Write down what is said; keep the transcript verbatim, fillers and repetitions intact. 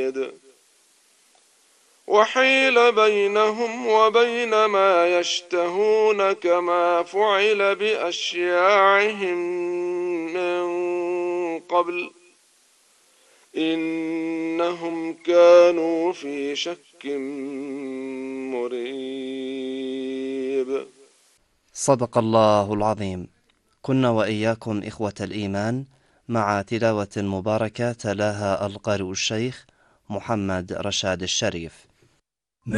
بعيد، وحيل بينهم وبين ما يشتهون كما فعل بأشياعهم من قبل إنهم كانوا في شك مريب. صدق الله العظيم. كنا وإياكم إخوة الإيمان مع تلاوة مباركة تلاها القارئ الشيخ محمد رشاد الشريف.